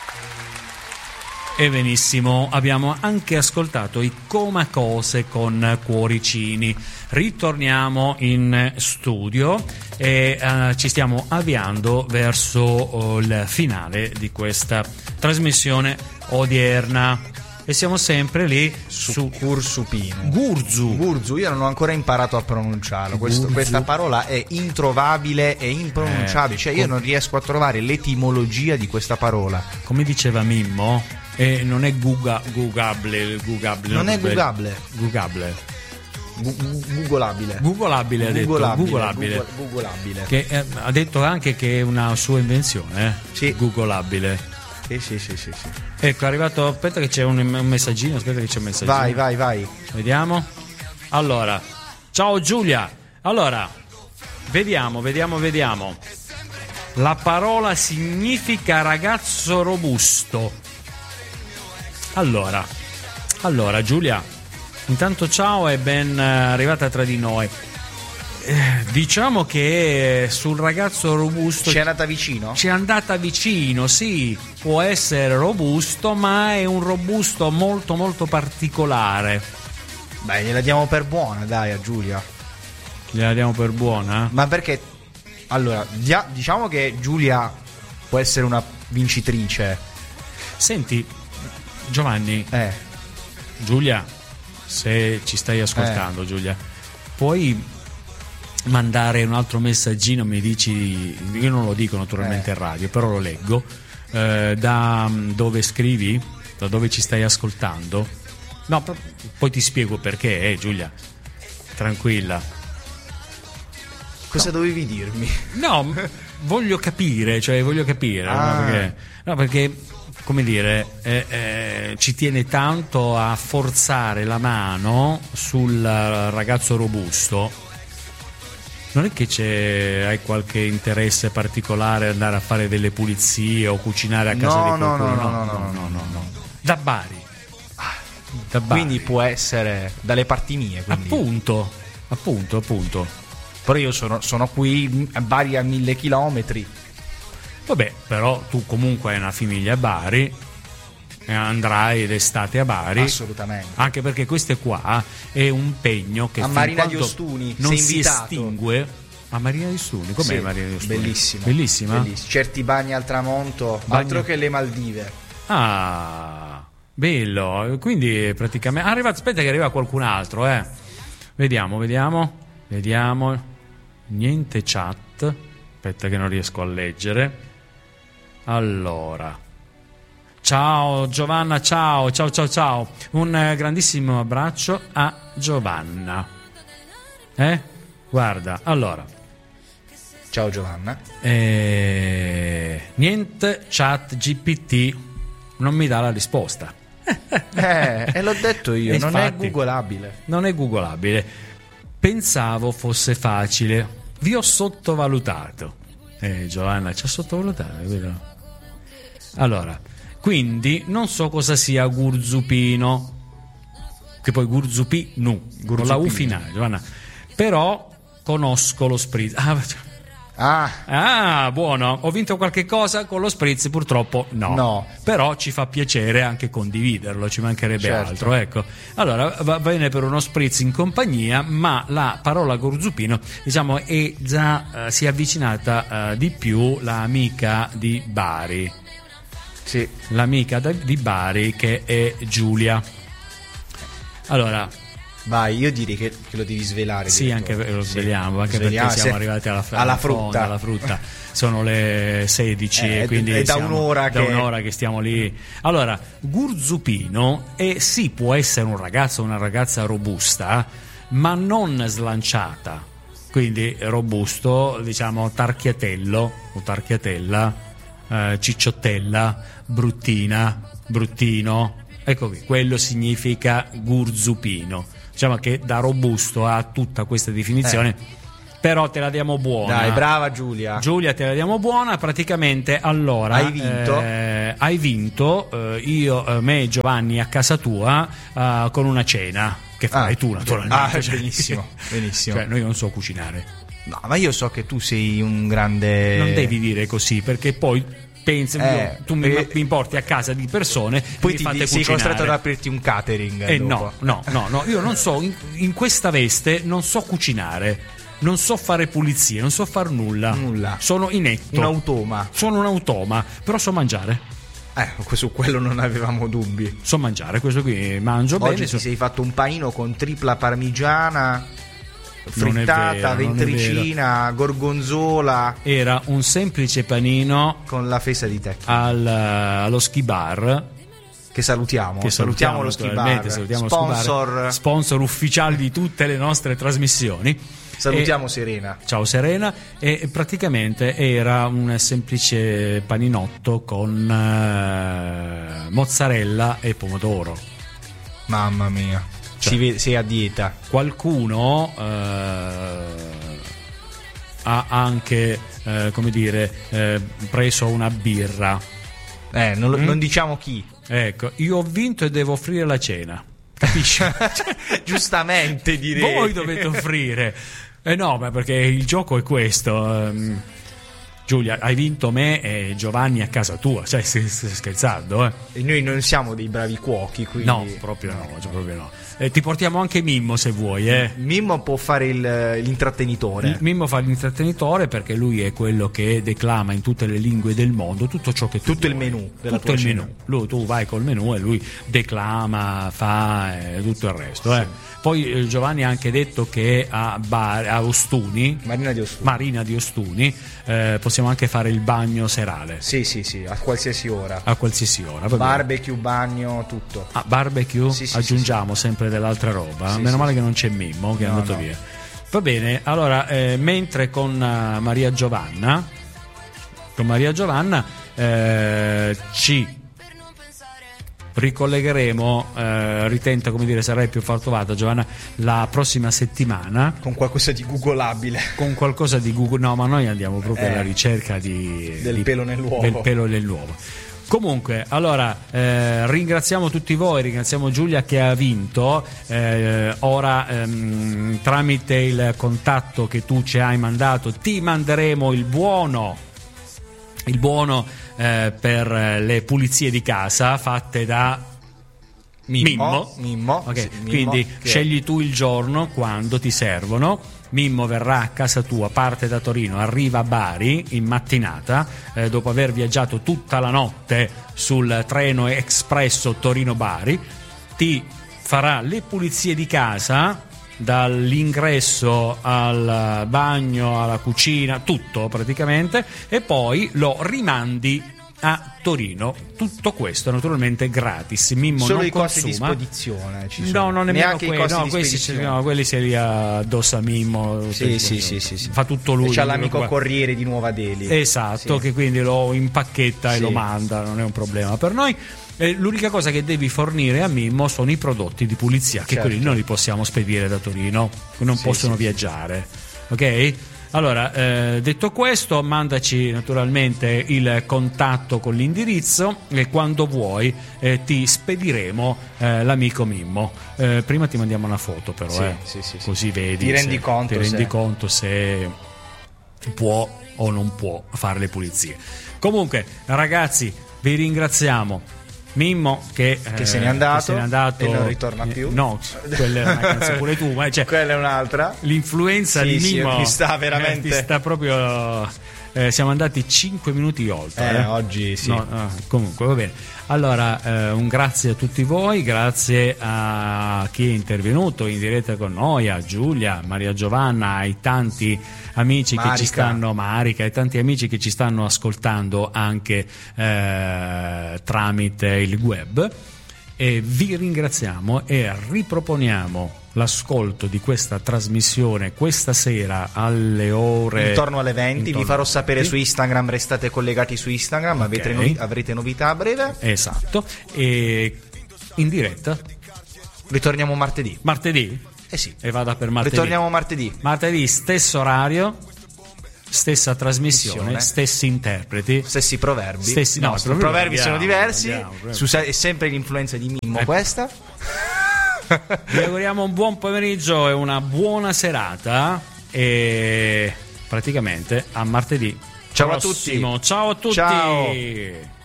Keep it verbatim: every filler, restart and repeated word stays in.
E benissimo, abbiamo anche ascoltato i Comacose con Cuoricini. Ritorniamo in studio e uh, ci stiamo avviando verso uh, il finale di questa trasmissione odierna. E siamo sempre lì su, su Gurzupino. Gurzu. Gurzu, io non ho ancora imparato a pronunciarlo. Questo, questa parola è introvabile e impronunciabile. Eh, cioè, io com- non riesco a trovare l'etimologia di questa parola. Come diceva Mimmo, eh, non è guga, gugable, gugable. Non no, è gugable. Gugable. Gu- gu- Googolabile. Googolabile ha detto. Googolabile. Googolabile. Google- Googolabile. Che eh, ha detto anche che è una sua invenzione, eh? Sì. Googolabile. Sì, sì, sì, sì, sì. Ecco, è arrivato. Aspetta, che c'è un, un messaggino. Aspetta, che c'è un messaggino. Vai, vai, vai. Vediamo. Allora, ciao Giulia. Allora, vediamo, vediamo, vediamo. La parola significa ragazzo robusto. Allora, allora Giulia, intanto ciao e ben arrivata tra di noi. Eh, diciamo che sul ragazzo robusto Ci è andata vicino? ci è andata vicino, sì, può essere robusto, ma è un robusto molto molto particolare. Beh, gliela diamo per buona, dai, a Giulia. Gliela diamo per buona? Ma perché? Allora, dia- diciamo che Giulia può essere una vincitrice. Senti, Giovanni, Eh, Giulia, se ci stai ascoltando, Giulia, puoi mandare un altro messaggino, mi dici, io non lo dico naturalmente Eh. in radio, però lo leggo, eh, da dove scrivi, da dove ci stai ascoltando. No, p- poi ti spiego perché, eh, Giulia, tranquilla. cosa dovevi dirmi? No, m- voglio capire, cioè voglio capire, Ah. no, perché, no, perché come dire, eh, eh, ci tiene tanto a forzare la mano sul ragazzo robusto. Non è che c'è, hai qualche interesse particolare ad andare a fare delle pulizie o cucinare a casa No, di no, qualcuno? no, no, no, no, no, no. Da Bari. Da Bari. Quindi può essere dalle parti mie, quindi. Appunto, appunto, appunto. Però io sono, sono qui a Bari a mille chilometri. Vabbè, però tu comunque hai una famiglia a Bari e andrai d'estate a Bari. Assolutamente. Anche perché questo qua è un pegno che A fin Marina di quando Ostuni, non sei si invitato. estingue. A Marina di Ostuni, com'è Sì, Marina di Ostuni? bellissima. Bellissima? Bellissima. Certi bagni al tramonto, Bagno- altro che le Maldive. Ah, bello. Quindi praticamente arriva, aspetta che arriva qualcun altro, eh. Vediamo, vediamo. Vediamo. Niente chat. Aspetta che non riesco a leggere. Allora. Ciao Giovanna, ciao, ciao, ciao, ciao. Un eh, grandissimo abbraccio a Giovanna. Eh? Guarda, allora. Ciao Giovanna. Eh, niente chat G P T non mi dà la risposta. Eh, e l'ho detto io, E non è infatti, googolabile. Non è googolabile. Pensavo fosse facile. Vi ho sottovalutato. Eh, Giovanna ci ha sottovalutato, è vero? Allora, quindi non so cosa sia Gurzupino, che poi Gurzupino, con la U finale, Giovanna. Però conosco lo spritz. Ah, Ah, ah, buono. Ho vinto qualche cosa con lo spritz, purtroppo no. No. Però ci fa piacere anche condividerlo, ci mancherebbe Certo. altro, ecco. Allora, va bene per uno spritz in compagnia, ma la parola Gurzupino, diciamo, è già eh, si è avvicinata eh, di più l'amica di Bari. sì. L'amica da- di Bari che è Giulia. Allora, Vai, io direi che, che lo devi svelare. sì, anche direttore. lo Sì. sveliamo, anche Sveliamo, perché siamo se- arrivati alla, alla alla fonda, frutta. alla frutta. Sono le sedici Eh, e quindi è da siamo- un'ora da che- un'ora che stiamo lì. Allora, Gurzupino è, sì, può essere un ragazzo o una ragazza robusta, ma non slanciata. Quindi robusto, diciamo tarchiatello o tarchiatella, eh, cicciottella, bruttina, bruttino. Ecco qui, quello significa Gurzupino. Diciamo che da robusto ha tutta questa definizione, però te la diamo buona. Dai, brava Giulia. Giulia, te la diamo buona. Praticamente, allora, Hai vinto. eh, hai vinto eh, io, eh, me e Giovanni a casa tua eh, con una cena che farai Ah, tu, naturalmente. ah, Cioè, benissimo, benissimo. Cioè, noi non so cucinare. No, ma io so che tu sei un grande. Non devi dire così, perché poi pensi, Eh, tu mi, eh, mi porti a casa di persone, Poi mi ti fate sei cucinare. costretto ad aprirti un catering. Eh dopo. no, no, no, no, io non so, in, in questa veste non so cucinare, non so fare pulizie, non so far nulla. Nulla. Sono inetto. Un automa. Sono un automa, però so mangiare. Eh, su quello non avevamo dubbi. So mangiare, questo qui mangio Oggi bene. ti so- sei fatto un panino con tripla parmigiana, Non è frittata, vero, non è ventricina, gorgonzola, Era un semplice panino con la fesa di tecca. al, allo ski bar. Che salutiamo. Che salutiamo, lo ski naturalmente, bar. salutiamo lo Sponsor. ski bar, sponsor ufficiali di tutte le nostre trasmissioni. Salutiamo E- Serena. Ciao Serena. E praticamente era un semplice paninotto con eh, mozzarella e pomodoro. Mamma mia. Cioè- Si vede, sei a dieta. Qualcuno eh, ha anche eh, come dire eh, preso una birra. Eh, non, lo- Mm? non diciamo chi. Ecco, io ho vinto e devo offrire la cena. Capisci? Giustamente direi. Voi dovete offrire. Eh no, ma perché il gioco è questo. ehm, Giulia, hai vinto me e Giovanni a casa tua. Cioè, stai stai scherzando, eh? E noi non siamo dei bravi cuochi, quindi No, proprio no, cioè, proprio no. Eh, ti portiamo anche Mimmo se vuoi, eh. Mimmo può fare il, l'intrattenitore. Il Mimmo fa l'intrattenitore perché lui è quello che declama in tutte le lingue del mondo tutto ciò che tu Tutto il vuoi. menù della tutto tua il cena. menù. Lui, tu vai col menù e lui declama, fa e tutto il resto, eh. Poi eh, Giovanni ha anche detto che a, Bar- a Ostuni, Marina di Ostuni. Marina di Ostuni, eh, possiamo anche fare il bagno serale Sì, sì, sì, a qualsiasi ora. a qualsiasi ora. va bene. Barbecue, bagno, tutto. Ah, barbecue, Sì, sì, aggiungiamo sempre dell'altra roba. Sì, Meno sì, male sì. che non c'è Mimmo che è No, andato no. via. Va bene, allora eh, mentre con eh, Maria Giovanna con Maria Giovanna eh, ci ricollegheremo, eh, ritenta, come dire, sarai più fortunata Giovanna la prossima settimana Con qualcosa di googolabile. con qualcosa di Google. No, ma noi andiamo proprio Eh, alla ricerca di, del di- pelo nell'uovo. del pelo nell'uovo. Comunque, allora eh, ringraziamo tutti voi, ringraziamo Giulia che ha vinto. Eh, ora ehm, tramite il contatto che tu ci hai mandato ti manderemo il buono il buono eh, per le pulizie di casa fatte da Mimmo. Mimmo, Ok, sì, Mimmo, quindi che- scegli tu il giorno quando ti servono. Mimmo verrà a casa tua, parte da Torino, arriva a Bari in mattinata, eh, dopo aver viaggiato tutta la notte sul treno espresso Torino-Bari, ti farà le pulizie di casa, dall'ingresso al bagno, alla cucina, tutto praticamente, e poi lo rimandi a Torino. Tutto questo naturalmente gratis. Mimmo Solo non i costi di consuma. spedizione ci No, sono. non nemmeno Neanche i quelli, costi no, di questi spedizione. no, quelli se li addossa Mimmo. Sì, sì, sì, sì, sì. Fa tutto lui. E c'ha lui l'amico qua. corriere di Nuova Delhi. Esatto, Sì. che quindi lo impacchetta e Sì. lo manda, non è un problema per noi. Eh, l'unica cosa che devi fornire a Mimmo sono i prodotti di pulizia, che Certo. quelli non li possiamo spedire da Torino, non Sì, possono sì, sì. viaggiare. Ok? Allora, eh, detto questo, mandaci naturalmente il contatto con l'indirizzo e quando vuoi eh, ti spediremo eh, l'amico Mimmo. Eh, prima ti mandiamo una foto però, Sì, eh, sì, sì, sì. così vedi Ti rendi se, conto ti rendi se- conto se può o non può fare le pulizie. Comunque, ragazzi, vi ringraziamo. Mimmo che, Che eh, se n'è andato che se n'è andato e non ritorna più. Eh, no, quella è una canzone pure tu, ma cioè, Quella è un'altra. l'influenza Sì, di sì, Mimmo mi sta veramente- eh, ti sta proprio eh, siamo andati cinque minuti oltre. Eh, eh. oggi sì. No, no, comunque va bene. Allora, eh, un grazie a tutti voi, grazie a chi è intervenuto in diretta con noi, a Giulia, Maria Giovanna, ai tanti amici che ci Marica. stanno, Marica, ai tanti amici che ci stanno ascoltando anche eh, tramite il web. E vi ringraziamo e riproponiamo l'ascolto di questa trasmissione questa sera alle ore Intorno alle venti, vi intorno farò alle sapere venti. su Instagram, restate collegati su Instagram, avete Ok. novi- avrete novità a breve. Esatto. E in diretta Ritorniamo martedì. martedì Eh sì, e vada per martedì. ritorniamo martedì. Martedì stesso orario, stessa trasmissione, Trasmissione. stessi interpreti. Stessi proverbi. Stessi- no, i proverbi proverbi sono andiamo, diversi. andiamo, proverbi. Su- è sempre l'influenza di Mimmo Eh. questa. Vi auguriamo un buon pomeriggio e una buona serata e praticamente a martedì. Ciao prossimo. a tutti. Ciao a tutti. Ciao.